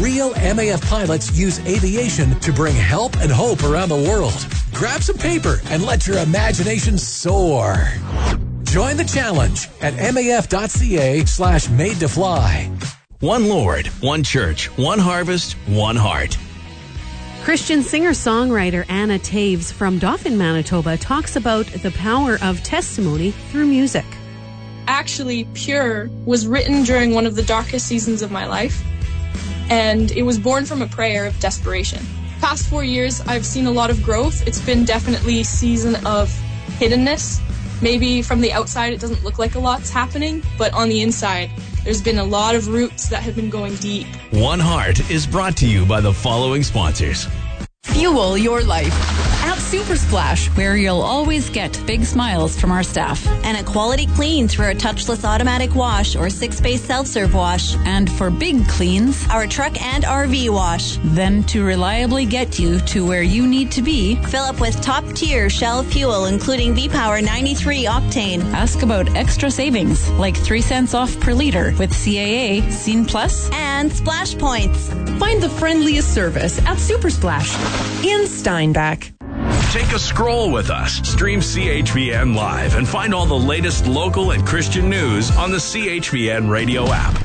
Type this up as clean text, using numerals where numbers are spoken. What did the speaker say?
real MAF pilots use aviation to bring help and hope around the world. Grab some paper and let your imagination soar. Join the challenge at maf.ca/made to fly. One Lord, one church, one harvest, one heart. Christian singer-songwriter Anna Taves from Dauphin, Manitoba talks about the power of testimony through music. Actually, Pure was written during one of the darkest seasons of my life, and it was born from a prayer of desperation. Past 4 years, I've seen a lot of growth. It's been definitely a season of hiddenness. Maybe from the outside it doesn't look like a lot's happening, but on the inside, there's been a lot of roots that have been going deep. One Heart is brought to you by the following sponsors. Fuel your life at Super Splash, where you'll always get big smiles from our staff. And a quality clean through our touchless automatic wash or 6-space self-serve wash. And for big cleans, our truck and RV wash. Then to reliably get you to where you need to be, fill up with top-tier Shell fuel, including V-Power 93 octane. Ask about extra savings, like 3 cents off per liter with CAA, Scene Plus, and Splash Points. Find the friendliest service at Super Splash in Steinbach. Take a scroll with us. Stream CHBN Live and find all the latest local and Christian news on the CHBN radio app.